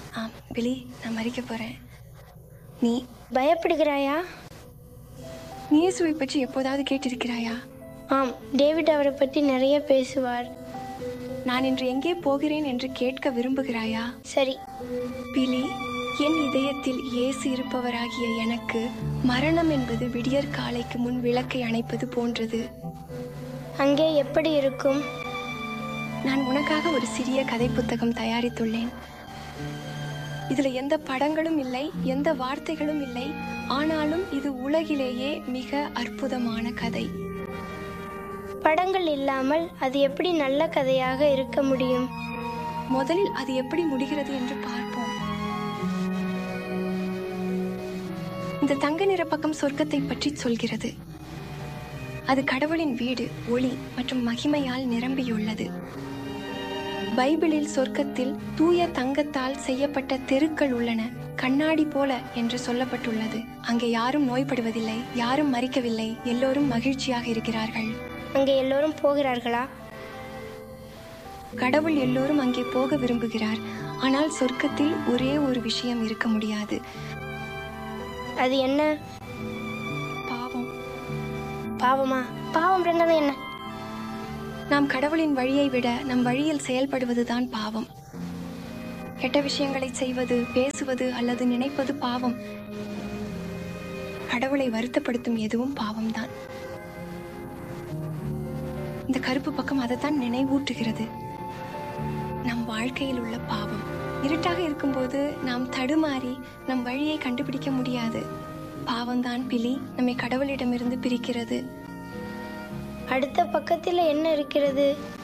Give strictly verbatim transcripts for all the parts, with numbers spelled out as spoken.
ஆம் பிலி, நான் மறிக்க போறேன். நீ பயப்படுகிறாயா? நீ இயேசுவை பற்றி எப்போதாவது கேட்டிருக்கிறாயா? ஆம், டேவிட் அவரை பற்றி நிறைய பேசுவார். நான் இன்று எங்கே போகிறேன் என்று கேட்க விரும்புகிறாயா? சரி. பிலி, என் இதயத்தில் இயேசு இருப்பவராகிய எனக்கு மரணம் என்பது விடியற் காலைக்கு முன் விளக்கை அணைப்பது போன்றது. அங்கே எப்படி இருக்கும்? நான் உனக்காக ஒரு சிறிய கதை புத்தகம் தயாரித்துள்ளேன். இதுல எந்த படங்களும் இல்லை, எந்த வார்த்தைகளும் இல்லை. ஆனாலும் இது உலகிலேயே மிக அற்புதமான கதை. படங்கள் இல்லாமல் அது எப்படி நல்ல கதையாக இருக்க முடியும்? முதலில் அது எப்படி முடிகிறது என்று பார்ப்போம். இந்த தங்க நிற பக்கம் சொர்க்கத்தை பற்றி சொல்கிறது. அது கடவுளின் வீடு, ஒளி மற்றும் மகிமையால் நிரம்பியுள்ளது. பைபிளில் சொர்க்கத்தில் தூய தங்கத்தால் செய்யப்பட்ட தெருக்கள் உள்ளன, கண்ணாடி போல என்று சொல்லப்பட்டுள்ளது. அங்கே யாரும் நோய்படுவதில்லை, யாரும் மறிக்கவில்லை, எல்லோரும் மகிழ்ச்சியாக இருக்கிறார்கள். அங்கே எல்லோரும் போகிறார்களா? கடவுள் எல்லோரும் அங்கே போக விரும்புகிறார். ஆனால் சொர்க்கத்தில் ஒரே ஒரு விஷயம் இருக்க முடியாது. அது என்ன? பாவம். பாவமா? பாவம் என்றது என்ன? நாம் கடவுளின் வழியை விட நம் வழியில் செயல்படுவதுதான் பாவம். கெட்ட விஷயங்களை செய்வது, பேசுவது அல்லது நினைப்பது பாவம். கடவுளை வருத்தப்படுத்தும் எதுவும் பாவம்தான். இந்த கருப்பு பக்கம் அதைத்தான் நினைவூட்டுகிறது. நம் வாழ்க்கையில் உள்ள பாவம். இருட்டாக இருக்கும்போது நாம் தடுமாறி நம் வழியை கண்டுபிடிக்க முடியாது. பாவம்தான் பிலி நம்மை கடவுளிடமிருந்து பிரிக்கிறது. அடுத்த பக்கத்தில் என்ன இருக்கிறது?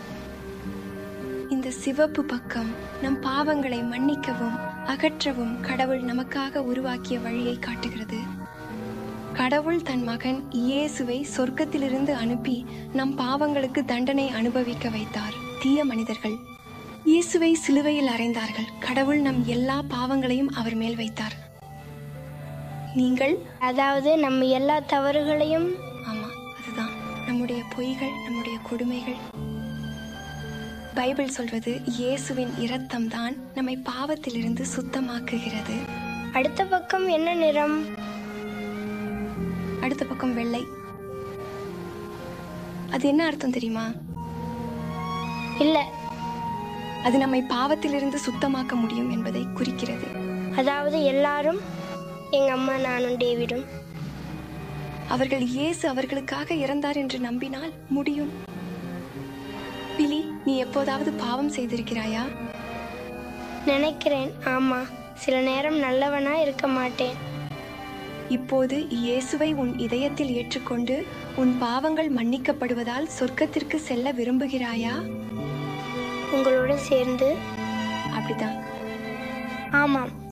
இந்த சிவப்பு பக்கம் நம் பாவங்களை மன்னிக்கவும் அகற்றவும் கடவுள் நமக்காக உருவாக்கிய வழியை காட்டுகிறது. கடவுள் தன் மகன் இயேசுவை சொர்க்கத்திலிருந்து அனுப்பி நம் பாவங்களுக்கு தண்டனை அனுபவிக்க வைத்தார். தீய மனிதர்கள் இயேசுவை சிலுவையில் அறைந்தார்கள். கடவுள் நம் எல்லா பாவங்களையும் அவர் மேல் வைத்தார். நீங்கள், அதாவது நம்ம எல்லா தவறுகளையும். ஆமா, அதுதான் நம்முடைய பொய்கள், நம்முடைய கொடுமைகள். பைபிள் சொல்வது இயேசுவின் இரத்தம் தான் நம்மை பாவத்திலிருந்து சுத்தமாக்குகிறது. அடுத்த பக்கம் என்ன நிறம்? அடுத்த பக்கம் வெள்ளை. அது என்ன அர்த்தம் தெரியுமா? இல்ல. அது நம்மை பாவத்திலிருந்து சுத்தமாக்க முடியும் என்பதை குறிக்கிறது. அதாவது எல்லாரும், எங்க அம்மா, நானும் டேவிடும், அவர்கள் இயேசு அவர்களுக்காக இறந்தார் என்று நம்பினால் முடியும். பிலி, நீ எப்போதாவது பாவம் செய்திருக்கிறாயா? நினைக்கிறேன். ஆமா, சில நேரம் நல்லவனா இருக்க மாட்டேன். இப்போது இயேசுவை உன் இதயத்தில் ஏற்றுக்கொண்டு உன் பாவங்கள் மன்னிக்கப்படுவதால் சொர்க்கத்திற்கு செல்ல விரும்புகிறாயா? உங்களோட சேர்ந்து. அப்படிதான். ஆமாம்.